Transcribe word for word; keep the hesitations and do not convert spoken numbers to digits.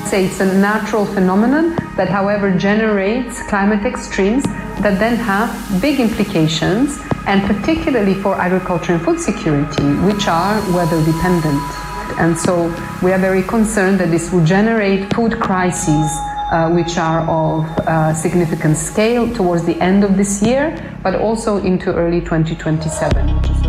say it's a natural phenomenon that, however, generates climate extremes that then have big implications, and particularly for agriculture and food security, which are weather dependent. And so we are very concerned that this will generate food crises Uh, which are of uh, significant scale towards the end of this year, but also into early twenty twenty-seven.